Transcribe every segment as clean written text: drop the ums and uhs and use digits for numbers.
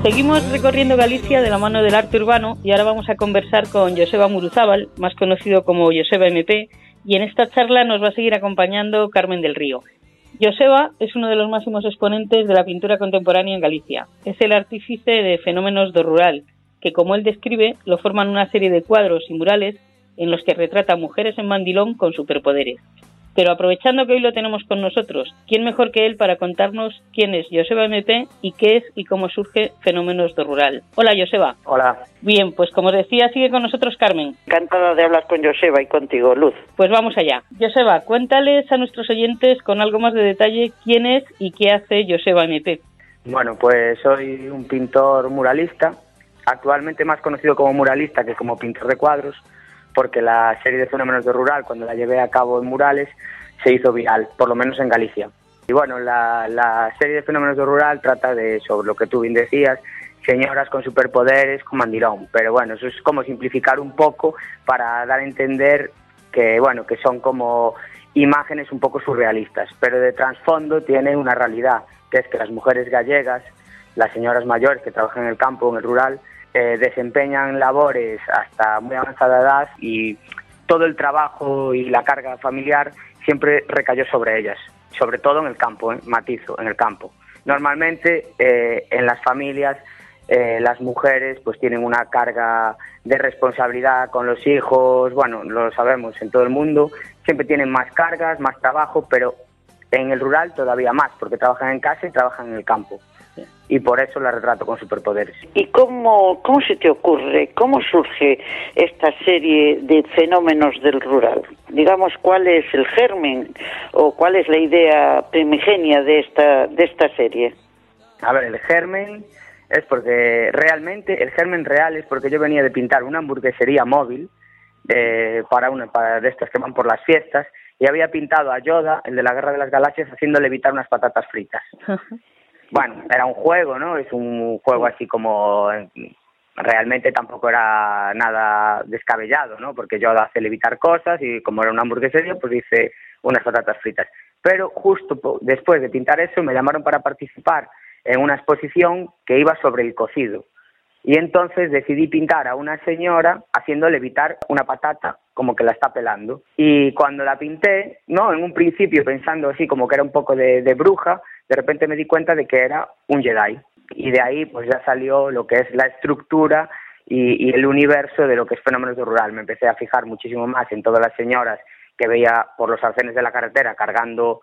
Seguimos recorriendo Galicia de la mano del arte urbano y ahora vamos a conversar con Joseba Muruzábal, más conocido como Joseba MP, y en esta charla nos va a seguir acompañando Carmen del Río. Joseba es uno de los máximos exponentes de la pintura contemporánea en Galicia. Es el artífice de Fenómenos do Rural, que como él describe, lo forman una serie de cuadros y murales en los que retrata mujeres en mandilón con superpoderes. Pero aprovechando que hoy lo tenemos con nosotros, ¿quién mejor que él para contarnos quién es Joseba MP y qué es y cómo surge Fenómenos do Rural? Hola, Joseba. Hola. Bien, pues como os decía, sigue con nosotros Carmen. Encantada de hablar con Joseba y contigo, Luz. Pues vamos allá. Joseba, cuéntales a nuestros oyentes con algo más de detalle quién es y qué hace Joseba MP. Bueno, pues soy un pintor muralista, actualmente más conocido como muralista que como pintor de cuadros, porque la serie de Fenómenos do Rural, cuando la llevé a cabo en murales, se hizo viral, por lo menos en Galicia. Y bueno, la serie de Fenómenos do Rural trata de, sobre lo que tú bien decías, señoras con superpoderes, con mandilón. Pero bueno, eso es como simplificar un poco para dar a entender que, bueno, que son como imágenes un poco surrealistas. Pero de trasfondo tiene una realidad, que es que las mujeres gallegas, las señoras mayores que trabajan en el campo, en el rural, desempeñan labores hasta muy avanzada edad y todo el trabajo y la carga familiar siempre recayó sobre ellas, sobre todo en el campo, matizo, en el campo. Normalmente en las familias las mujeres pues tienen una carga de responsabilidad con los hijos, bueno, lo sabemos en todo el mundo, siempre tienen más cargas, más trabajo, pero en el rural todavía más, porque trabajan en casa y trabajan en el campo. Y por eso la retrato con superpoderes. ¿Y cómo se te ocurre, cómo surge esta serie de Fenómenos del Rural? Digamos, ¿cuál es el germen o cuál es la idea primigenia de esta serie? A ver, el germen es porque realmente, el germen real es porque yo venía de pintar una hamburguesería móvil para de estas que van por las fiestas, y había pintado a Yoda, el de la Guerra de las Galaxias, haciendo levitar unas patatas fritas. Bueno, era un juego, ¿no? Es un juego así como... Realmente tampoco era nada descabellado, ¿no? Porque Yoda hace levitar cosas y como era una hamburguesería, pues hice unas patatas fritas. Pero justo después de pintar eso me llamaron para participar en una exposición que iba sobre el cocido. Y entonces decidí pintar a una señora haciendo levitar una patata como que la está pelando. Y cuando la pinté, no, en un principio pensando así como que era un poco de bruja, de repente me di cuenta de que era un Jedi. Y de ahí pues ya salió lo que es la estructura y el universo de lo que es Fenómenos do Rural. Me empecé a fijar muchísimo más en todas las señoras que veía por los arcenes de la carretera cargando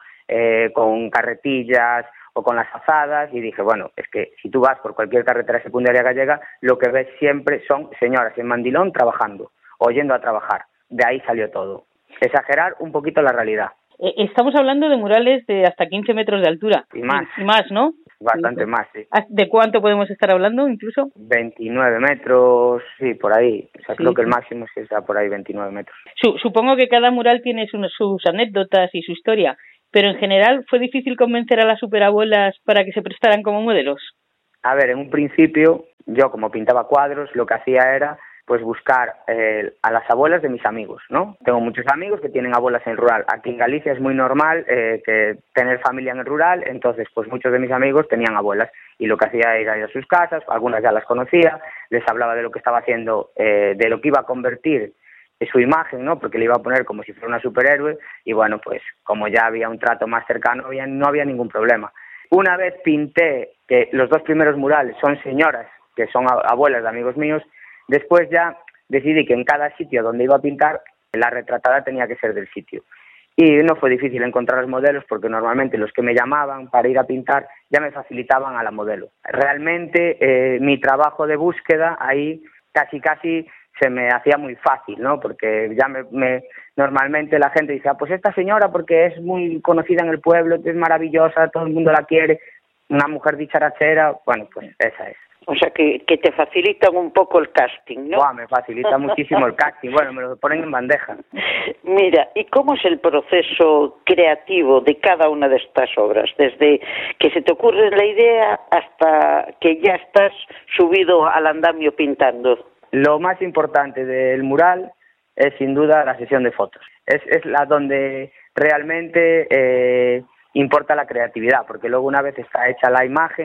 con carretillas o con las azadas, y dije, bueno, es que si tú vas por cualquier carretera secundaria gallega, lo que ves siempre son señoras en mandilón trabajando, o yendo a trabajar. De ahí salió todo. Exagerar un poquito la realidad. Estamos hablando de murales de hasta 15 metros de altura. Y más. Y más, ¿no? Bastante más, sí. ¿De cuánto podemos estar hablando, incluso? 29 metros, sí, por ahí. O sea, sí. Creo que el máximo es que está por ahí 29 metros. Supongo que cada mural tiene sus anécdotas y su historia, pero en general, ¿fue difícil convencer a las superabuelas para que se prestaran como modelos? A ver, en un principio, yo como pintaba cuadros, lo que hacía era pues buscar a las abuelas de mis amigos, ¿no? Tengo muchos amigos que tienen abuelas en el rural. Aquí en Galicia es muy normal que tener familia en el rural, entonces pues muchos de mis amigos tenían abuelas y lo que hacía era ir a sus casas, algunas ya las conocía, les hablaba de lo que estaba haciendo, de lo que iba a convertir en su imagen, ¿no? Porque le iba a poner como si fuera una superhéroe y bueno, pues como ya había un trato más cercano, no había ningún problema. Una vez pinté que los dos primeros murales son señoras que son abuelas de amigos míos. Después ya decidí que en cada sitio donde iba a pintar, la retratada tenía que ser del sitio. Y no fue difícil encontrar los modelos porque normalmente los que me llamaban para ir a pintar ya me facilitaban a la modelo. Realmente mi trabajo de búsqueda ahí casi se me hacía muy fácil, ¿no? Porque ya normalmente la gente dice, pues esta señora porque es muy conocida en el pueblo, es maravillosa, todo el mundo la quiere, una mujer dicharachera, bueno, pues esa es. O sea, que te facilitan un poco el casting, ¿no? Me facilita muchísimo el casting. Bueno, me lo ponen en bandeja. Mira, ¿y cómo es el proceso creativo de cada una de estas obras? Desde que se te ocurre la idea hasta que ya estás subido al andamio pintando. Lo más importante del mural es sin duda la sesión de fotos. Es la donde realmente importa la creatividad, porque luego una vez está hecha la imagen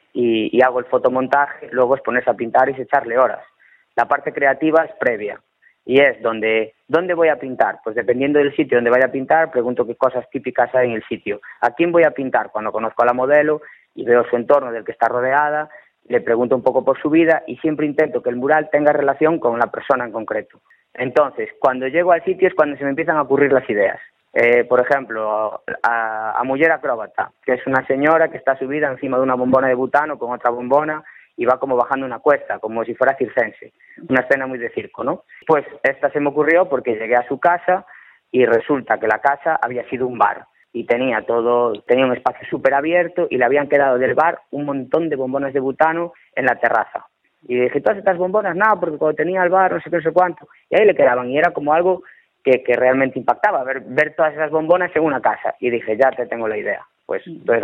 y hago el fotomontaje, luego es ponerse a pintar y es echarle horas. La parte creativa es previa y es dónde voy a pintar. Pues dependiendo del sitio donde vaya a pintar, pregunto qué cosas típicas hay en el sitio. ¿A quién voy a pintar? Cuando conozco a la modelo y veo su entorno del que está rodeada, le pregunto un poco por su vida y siempre intento que el mural tenga relación con la persona en concreto. Entonces, cuando llego al sitio es cuando se me empiezan a ocurrir las ideas. Por ejemplo, a Muller Acróbata, que es una señora que está subida encima de una bombona de butano con otra bombona y va como bajando una cuesta, como si fuera circense. Una escena muy de circo, ¿no? Pues esta se me ocurrió porque llegué a su casa y resulta que la casa había sido un bar y tenía un espacio súper abierto y le habían quedado del bar un montón de bombonas de butano en la terraza. Y dije, todas estas bombonas, nada, porque cuando tenía el bar, no sé qué, no sé cuánto, y ahí le quedaban, y era como algo que realmente impactaba, ver todas esas bombonas en una casa. Y dije, ya te tengo la idea. Pues entonces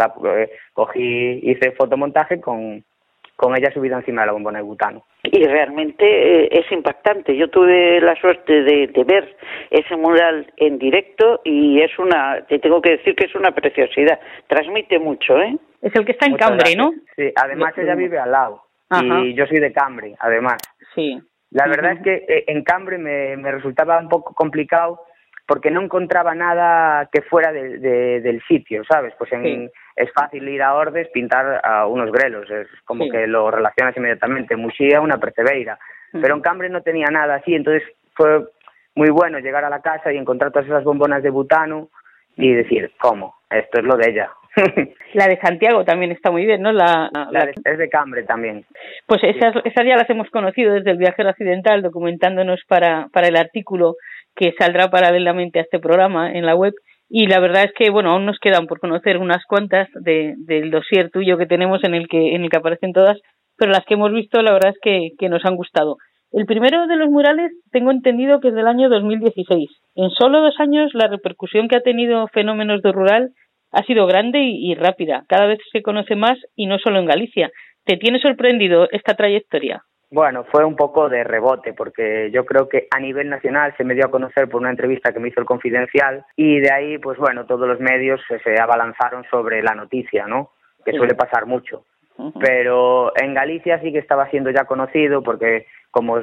hice fotomontaje con ella subida encima de la bombona de butano. Y realmente es impactante. Yo tuve la suerte de ver ese mural en directo y te tengo que decir que es una preciosidad. Transmite mucho, ¿eh? Es el que está en Cambre, ¿no? Sí, además ella vive al lado. Ajá. Y yo soy de Cambre, además. Sí. La verdad es que en Cambre me resultaba un poco complicado porque no encontraba nada que fuera del sitio, ¿sabes? Pues es fácil ir a Ordes, pintar a unos grelos, es como que lo relacionas inmediatamente. Muxía, una percebeira. Pero en Cambre no tenía nada así, entonces fue muy bueno llegar a la casa y encontrar todas esas bombonas de butano y decir, ¿cómo? Esto es lo de ella. La de Santiago también está muy bien, ¿no? Es de Cambre también. Pues esas ya las hemos conocido desde El Viajero Accidental, documentándonos para el artículo que saldrá paralelamente a este programa en la web. Y la verdad es que, bueno, aún nos quedan por conocer unas cuantas del dossier tuyo que tenemos en el que aparecen todas, pero las que hemos visto la verdad es que nos han gustado. El primero de los murales tengo entendido que es del año 2016. En solo 2 años la repercusión que ha tenido Fenómenos de Rural ha sido grande y rápida. Cada vez se conoce más y no solo en Galicia. ¿Te tiene sorprendido esta trayectoria? Bueno, fue un poco de rebote porque yo creo que a nivel nacional se me dio a conocer por una entrevista que me hizo El Confidencial y de ahí, pues bueno, todos los medios se abalanzaron sobre la noticia, ¿no? Que suele pasar mucho. Pero en Galicia sí que estaba siendo ya conocido porque como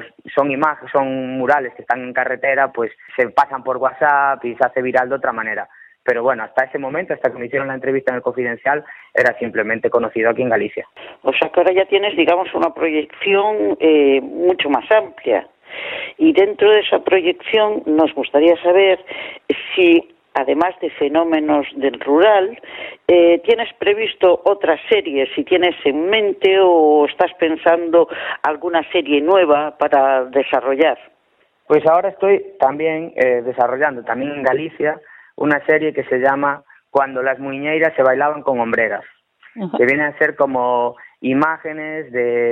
son murales que están en carretera, pues se pasan por WhatsApp y se hace viral de otra manera. Pero bueno, hasta ese momento, hasta que me hicieron la entrevista en El Confidencial, era simplemente conocido aquí en Galicia. O sea que ahora ya tienes, digamos, una proyección mucho más amplia. Y dentro de esa proyección nos gustaría saber si, además de Fenómenos del Rural, ¿tienes previsto otras series? Si tienes en mente o estás pensando alguna serie nueva para desarrollar. Pues ahora estoy también desarrollando, también en Galicia, una serie que se llama Cuando las muiñeiras se bailaban con hombreras, que vienen a ser como imágenes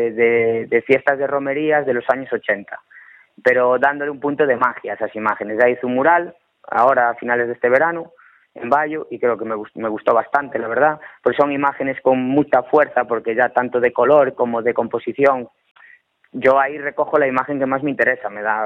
de fiestas de romerías de los años 80, pero dándole un punto de magia a esas imágenes. Ya hice un mural, ahora a finales de este verano, en Bayo, y creo que me gustó bastante, la verdad, porque son imágenes con mucha fuerza, porque ya tanto de color como de composición, yo ahí recojo la imagen que más me interesa,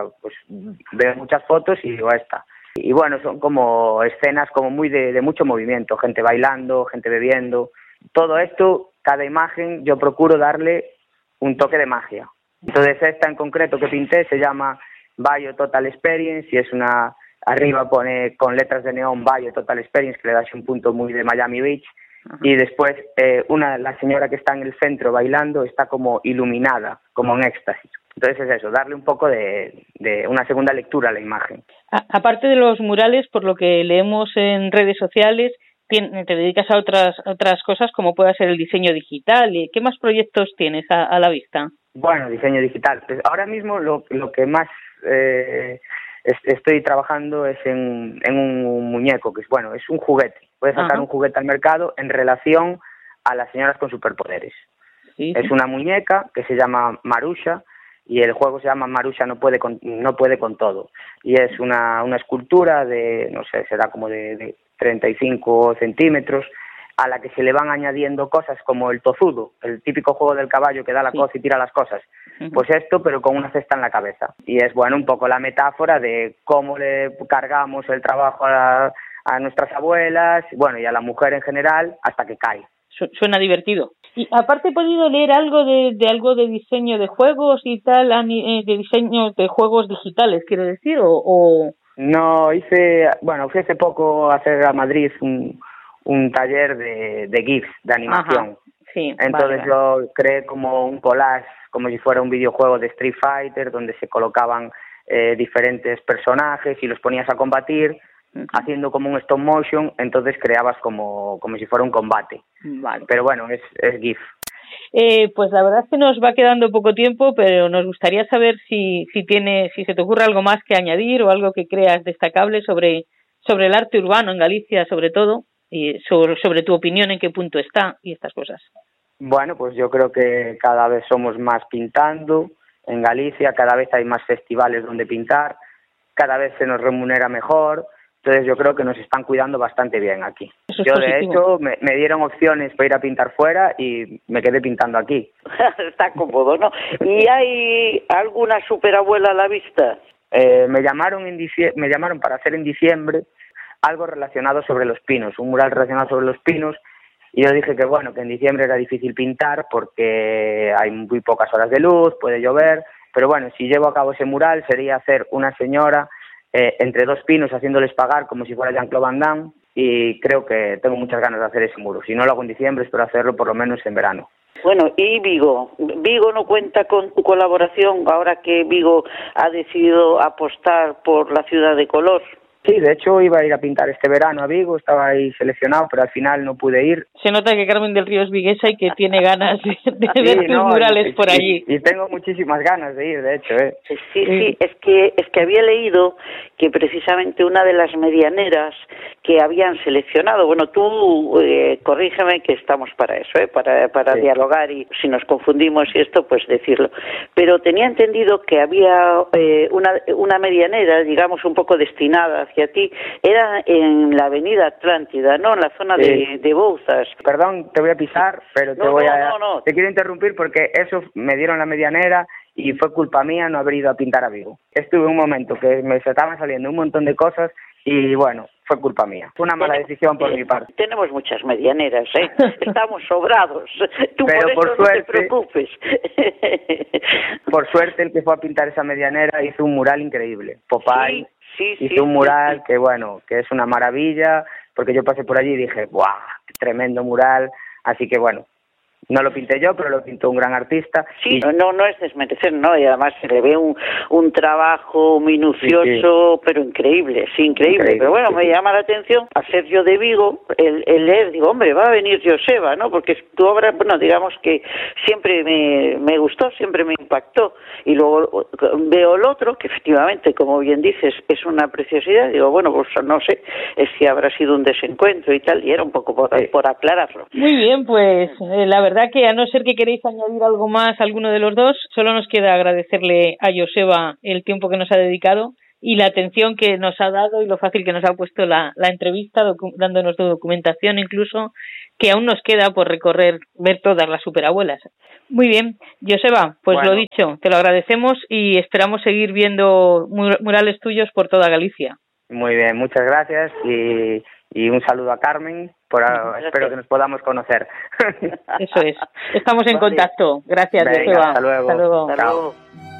veo muchas fotos y digo esta. Y bueno, son como escenas como muy de mucho movimiento, gente bailando, gente bebiendo. Todo esto, cada imagen, yo procuro darle un toque de magia. Entonces esta en concreto que pinté se llama Bayo Total Experience y es arriba pone con letras de neón Bayo Total Experience, que le da así un punto muy de Miami Beach. Y después la señora que está en el centro bailando está como iluminada, como en éxtasis. Entonces es eso, darle un poco de una segunda lectura a la imagen. Aparte de los murales, por lo que leemos en redes sociales, te dedicas a otras cosas como puede ser el diseño digital. ¿Qué más proyectos tienes a la vista? Bueno, diseño digital. Pues ahora mismo lo que más estoy trabajando es en un muñeco, que es un juguete. Puedes sacar un juguete al mercado en relación a las señoras con superpoderes. Sí. Es una muñeca que se llama Marusha y el juego se llama Marusha no puede con todo. Y es una escultura de, no sé, será como de 35 centímetros, a la que se le van añadiendo cosas como el tozudo, el típico juego del caballo que da la coza y tira las cosas. Pues esto, pero con una cesta en la cabeza. Y es, un poco la metáfora de cómo le cargamos el trabajo a nuestras abuelas, y a la mujer en general, hasta que cae. suena divertido. Y aparte he podido leer algo de diseño de juegos y tal, de diseño de juegos digitales, quiero decir, o... No, fui hace poco a hacer a Madrid un taller de GIFs, de animación. Ajá, sí, entonces vale. yo creé como un collage, como si fuera un videojuego de Street Fighter, donde se colocaban diferentes personajes y los ponías a combatir, haciendo como un stop motion, entonces creabas como si fuera un combate. Vale. Pero bueno, es GIF. Pues la verdad es que nos va quedando poco tiempo, pero nos gustaría saber si se te ocurre algo más que añadir o algo que creas destacable sobre el arte urbano en Galicia, sobre todo, y sobre tu opinión, en qué punto está y estas cosas. Bueno, pues yo creo que cada vez somos más pintando en Galicia, cada vez hay más festivales donde pintar, cada vez se nos remunera mejor. Entonces yo creo que nos están cuidando bastante bien aquí. Yo de hecho me dieron opciones para ir a pintar fuera y me quedé pintando aquí. Está cómodo, ¿no? ¿Y hay alguna superabuela a la vista? Me llamaron para hacer en diciembre algo relacionado sobre los pinos, un mural relacionado sobre los pinos, y yo dije que bueno, que en diciembre era difícil pintar porque hay muy pocas horas de luz, puede llover, pero bueno, si llevo a cabo ese mural sería hacer una señora entre dos pinos haciéndoles pagar como si fuera Jean-Claude Van Damme, y creo que tengo muchas ganas de hacer ese muro. Si no lo hago en diciembre, espero hacerlo por lo menos en verano. Bueno, y Vigo. ¿Vigo no cuenta con tu colaboración ahora que Vigo ha decidido apostar por la ciudad de color? Sí, de hecho iba a ir a pintar este verano a Vigo, estaba ahí seleccionado, pero al final no pude ir. Se nota que Carmen del Río es viguesa y que tiene ganas de ver tus murales por allí. Y tengo muchísimas ganas de ir, de hecho. Sí, es que había leído que precisamente una de las medianeras que habían seleccionado, bueno, tú corrígeme que estamos para eso, para dialogar, y si nos confundimos y esto, pues decirlo. Pero tenía entendido que había una medianera, digamos, un poco destinada hacia ti, era en la avenida Atlántida, ¿no? En la zona de Bouzas. Perdón, te voy a pisar, pero te quiero interrumpir porque eso me dieron la medianera y fue culpa mía no haber ido a pintar a Vigo. Estuve un momento que me estaban saliendo un montón de cosas y bueno, fue culpa mía. Fue una mala decisión por mi parte. Tenemos muchas medianeras, estamos sobrados. Tú pero por eso suerte, no te preocupes. Por suerte el que fue a pintar esa medianera hizo un mural increíble. Popeye hizo un mural que bueno, que es una maravilla, porque yo pasé por allí y dije, ¡guau! ¡Qué tremendo mural! Así que bueno, no lo pinté yo, pero lo pintó un gran artista. Sí, no es desmerecer, ¿no? Y además se le ve un trabajo minucioso, pero increíble, increíble. Pero bueno, me llama la atención a Sergio de Vigo, el leer, digo, hombre, va a venir Joseba, ¿no? Porque tu obra, bueno, digamos que siempre me gustó, siempre me impactó. Y luego veo el otro, que efectivamente, como bien dices, es una preciosidad. Digo, bueno, pues no sé si habrá sido un desencuentro y tal, y era un poco por aclararlo. Muy bien, pues la verdad que a no ser que queréis añadir algo más a alguno de los dos, solo nos queda agradecerle a Joseba el tiempo que nos ha dedicado y la atención que nos ha dado y lo fácil que nos ha puesto la entrevista, dándonos documentación incluso, que aún nos queda por recorrer, ver todas las superabuelas. Muy bien, Joseba, pues bueno, lo dicho, te lo agradecemos y esperamos seguir viendo murales tuyos por toda Galicia. Muy bien, muchas gracias y un saludo a Carmen, espero que nos podamos conocer. Eso es, estamos en contacto. Gracias, Venga, Joseba. Hasta luego. Hasta luego.